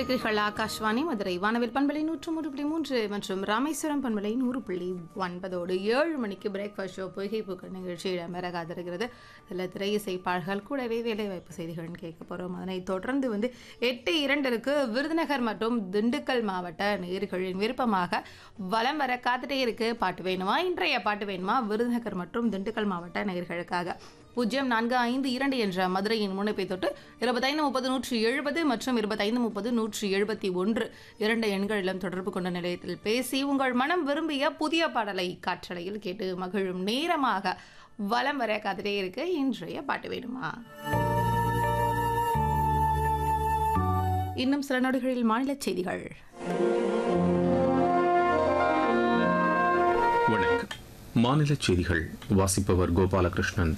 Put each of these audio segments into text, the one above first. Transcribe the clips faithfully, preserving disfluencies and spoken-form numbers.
இணைந்திருக்கிறீர்கள் ஆகாஷ்வாணி மதுரை வானவில் பண்பலை நூற்று மூன்று புள்ளி மூன்று மற்றும் ராமேஸ்வரம் பண்பலை நூறு புள்ளி ஒன்பதோடு ஏழு மணிக்கு பிரேக்ஃபாஸ்ட் ஷோ பொய்கை பூக்கள் நிகழ்ச்சி இடம்பெற காத்திருக்கிறது. இதில் திரை இசைப்பாளர்கள் கூடவே வேலைவாய்ப்பு செய்திகள்னு கேட்க போகிறோம். அதனை தொடர்ந்து வந்து எட்டு இரண்டிற்கு விருதுநகர் மற்றும் திண்டுக்கல் மாவட்ட நேயர்களின் விருப்பமாக வலம் வர காத்துட்டே இருக்கு பாட்டு வேணுமா. இன்றைய பாட்டு வேணுமா விருதுநகர் மற்றும் திண்டுக்கல் மாவட்ட நேயர்களுக்காக பூஜ்ஜியம் நான்கு ஐந்து இரண்டு என்ற மதுரையின் முனைப்பை தொட்டு இருபத்தைந்து முப்பது நூற்றி எழுபது மற்றும் இருபத்தைந்து முப்பது நூற்றி எழுபத்தி ஒன்று இரண்டு எண்களிலும் தொடர்பு கொண்ட நிலையத்தில் பேசி உங்கள் மனம் விரும்பிய புதிய பாடலை காற்றலையில் கேட்டு மகிழும் நேரமாக வலம் வர காத்துட்டே இருக்கு இன்றைய பாட்டு வேணுமா. இன்னும் சில நொடிகளில் மாநில செய்திகள். வணக்கம். மாநில செய்திகள் வாசிப்பவர் கோபாலகிருஷ்ணன்.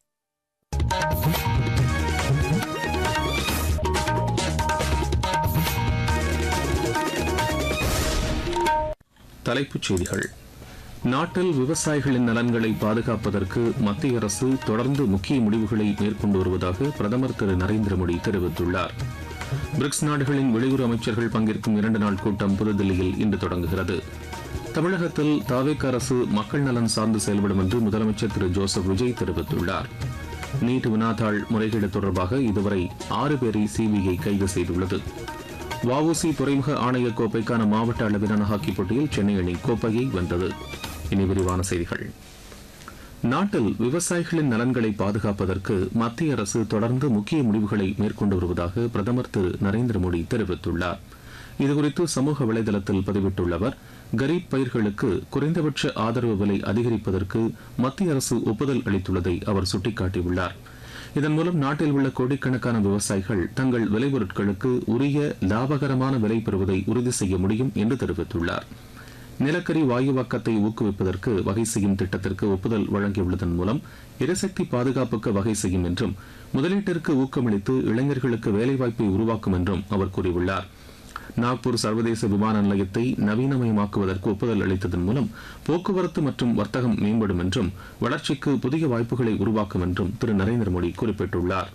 தலைப்புச் செய்திகள். நாட்டில் விவசாயிகளின் நலன்களை பாதுகாப்பதற்கு மத்திய அரசு தொடர்ந்து முக்கிய முடிவுகளை மேற்கொண்டு வருவதாக பிரதமர் திரு நரேந்திர மோடி தெரிவித்துள்ளார். பிரிக்ஸ் நாடுகளின் வெளியுறவு அமைச்சர்கள் பங்கேற்கும் இரண்டு நாள் கூட்டம் புதுதில்லியில் இன்று தொடங்குகிறது. தமிழகத்தில் தாவேக அரசு மக்கள் நலன் சார்ந்து செயல்படும் என்று முதலமைச்சர் திரு ஜோசப் விஜய் தெரிவித்துள்ளார். நீட் வினாத்தாள் முறைகேடு தொடர்பாக இதுவரை ஆறு பேரை சிபிஐ கைது செய்துள்ளது. வஉசி துறைமுக ஆணைய கோப்பைக்கான மாவட்ட அளவிலான ஹாக்கி போட்டியில் சென்னை அணி கோப்பையை வென்றது. இனி விரிவான செய்திகள். நாட்டில் விவசாயிகளின் நலன்களை பாதுகாப்பதற்கு மத்திய அரசு தொடர்ந்து முக்கிய முடிவுகளை மேற்கொண்டு வருவதாக பிரதமர் திரு நரேந்திர மோடி தெரிவித்துள்ளார். இதுகுறித்து சமூக வலைதளத்தில் பதிவிட்டுள்ள அவர், கரீப் பயிர்களுக்கு குறைந்தபட்ச ஆதரவு விலை அதிகரிப்பதற்கு மத்திய அரசு ஒப்புதல் அளித்துள்ளதை அவர் சுட்டிக்காட்டியுள்ளார். இதன் மூலம் நாட்டில் உள்ள கோடிக்கணக்கான விவசாயிகள் தங்கள் விளைபொருட்களுக்கு உரிய லாபகரமான விலை பெறுவதை உறுதி செய்ய முடியும் என்று தெரிவித்துள்ளார். நிலக்கரி வாயுவாக்கத்தை ஊக்குவிப்பதற்கு வகை செய்யும் திட்டத்திற்கு ஒப்புதல் வழங்கியுள்ளதன் மூலம் எரிசக்தி பாதுகாப்புக்கு வகை செய்யும் என்றும் முதலீட்டிற்கு ஊக்கமளித்து இளைஞர்களுக்கு வேலைவாய்ப்பை உருவாக்கும் என்றும் அவர் கூறியுள்ளார். நாக்பூர் சர்வதேச விமான நிலையத்தை நவீனமயமாக்குவதற்கு ஒப்புதல் அளித்ததன் மூலம் போக்குவரத்து மற்றும் வர்த்தகம் மேம்படும் என்றும் வளர்ச்சிக்கு புதிய வாய்ப்புகளை உருவாக்கும் என்றும் திரு நரேந்திர மோடி குறிப்பிட்டுள்ளார்.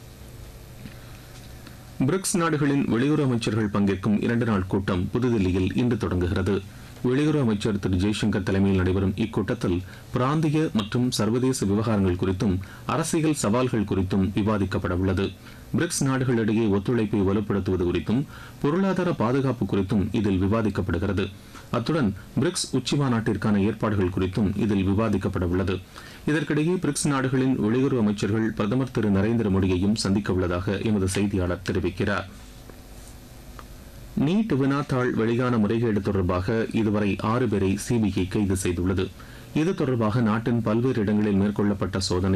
பிரிக்ஸ் நாடுகளின் வெளியுறவு அமைச்சர்கள் பங்கேற்கும் இரண்டு நாள் கூட்டம் புதுதில்லியில் இன்று தொடங்குகிறது. வெளியுறவு அமைச்சர் திரு ஜெய்சங்கர் தலைமையில் நடைபெறும் இக்கூட்டத்தில் பிராந்திய மற்றும் சர்வதேச விவகாரங்கள் குறித்தும் அரசியல் சவால்கள் குறித்தும் விவாதிக்கப்பட உள்ளது. பிரிக்ஸ் நாடுகளிடையே ஒத்துழைப்பை வலுப்படுத்துவது குறித்தும் பொருளாதார பாதுகாப்பு குறித்தும் இதில் விவாதிக்கப்படுகிறது. அத்துடன் பிரிக்ஸ் உச்சி மாநாட்டிற்கான ஏற்பாடுகள் குறித்தும் இதில் விவாதிக்கப்பட உள்ளது. இதற்கிடையே பிரிக்ஸ் நாடுகளின் வெளியுறவு அமைச்சர்கள் பிரதமர் திரு நரேந்திர மோடியையும் சந்திக்க உள்ளதாக எமது செய்தியாளர் தெரிவிக்கிறார். நீட் வினாத்தாள் வெளியான முறைகேடு தொடர்பாக இதுவரை ஆறு பேரை சிபிஐ கைது செய்துள்ளது. இது தொடர்பாக நாட்டின் பல்வேறு இடங்களில் மேற்கொள்ளப்பட்ட சோதனை